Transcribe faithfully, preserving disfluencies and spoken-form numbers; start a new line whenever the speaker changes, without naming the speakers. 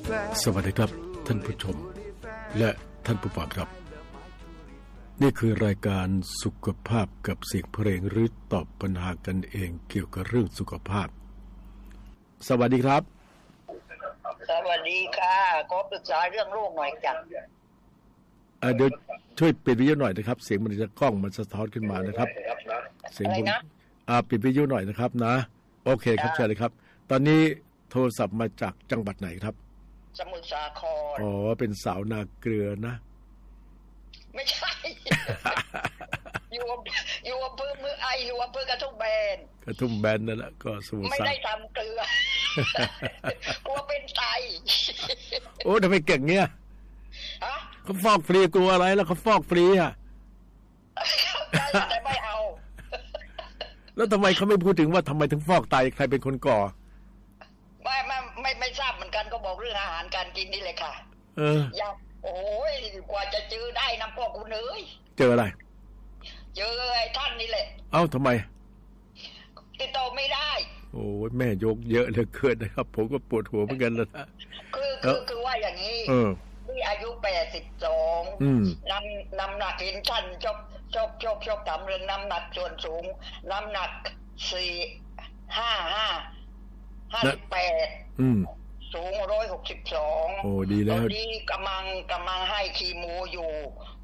สวัสดีครับท่านผู้ชมและท่านผู้ฟังครับนี่คือรายการสุขภาพกับเสียงเพลงหรือตอบปัญหากันเองเกี่ยวกับเรื่องสุขภาพสวัสดีครับ
สวัสดีค่ะขอปรึกษาเรื่องโรคหน่อยจ้ะ
เดี๋ยวช่วยปิดวิทยุหน่อยนะครับเสียงมันจะกล้องมันสะท้อนขึ้นมานะครับเสียงผมอ่าปิดวิทยุหน่อยนะครับนะโอเคครับเชิญเลยครับตอนนี้โทรศัพท์มาจากจังหวัดไหนครับ
สมุทรสาคร
อ๋อเป็นสาวนาเกลือนะ
ไม่ใช่ อยู่อยู่อำเภอมือไออยู่อำเภอกระทุ่มแบน
กระทุ่มแบนนั่นแหละก็สมุทรสาคร
ไม่ได้ทำเกลือกลัวเป็นไต
โอ้ทำไมเก่งเงี้ย
ฮะ
เขาฟอกฟรีกลัวอะไรแล้วเขาฟอกฟรีอ่ะ
แต่ไม่เอา
แล้วทำไมเขาไม่พูดถึงว่าทำไมถึงฟอกไตใครเป็นคนก่อ
ไม่ไม่ไม่ไม่ทราบเหมือนกันก็บอกเรื่องอาหารการกินนี่เลยค่ะ
เออ
อยากโอ้ยกว่าจะเจอได้น้ำพวกคุณเอ้ย
เจออะไร
เจอไอ้ท่านนี่แหละ
เอ้าทำไม
ติดต่อไม่ได้
โอ้ยแม่ยกเยอะเหลือเกินนะครับผมก็ปวดหัวเหมือนกันแล้วนะ
คือคือคือว่าอย่างนี้ที่อายุแปดสิบสองน้ำน้ำหนักเห็นท่านชอบชอบชอบชอบทำเรื่องน้ำหนักส่วนสูงน้ำหนักสี่ห้าห้าห้าสิบแปดสูงร้อยหกสิบสอง
โอ้ดีแล้ว
ตอนนี้กำลังกำลังให้คีโมอยู่